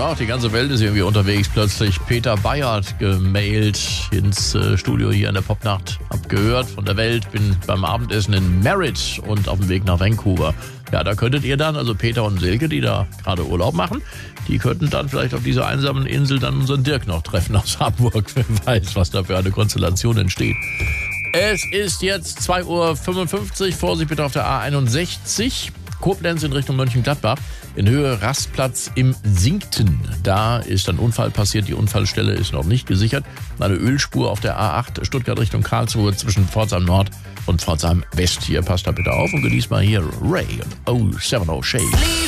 Ach, die ganze Welt ist irgendwie unterwegs plötzlich. Peter Beyer hat gemailt ins Studio hier in der Popnacht. Hab gehört von der Welt, bin beim Abendessen in Merritt und auf dem Weg nach Vancouver. Ja, da könntet ihr dann, also Peter und Silke, die da gerade Urlaub machen, die könnten dann vielleicht auf dieser einsamen Insel dann unseren Dirk noch treffen aus Hamburg. Wer weiß, was da für eine Konstellation entsteht. Es ist jetzt 2:55 Uhr. Vorsicht bitte auf der A61. Koblenz in Richtung Mönchengladbach. In Höhe Rastplatz im Sinkten. Da ist ein Unfall passiert. Die Unfallstelle ist noch nicht gesichert. Eine Ölspur auf der A8 Stuttgart Richtung Karlsruhe zwischen Pforzheim Nord und Pforzheim West. Hier passt da bitte auf und genießt mal hier Ray und 070 Shades.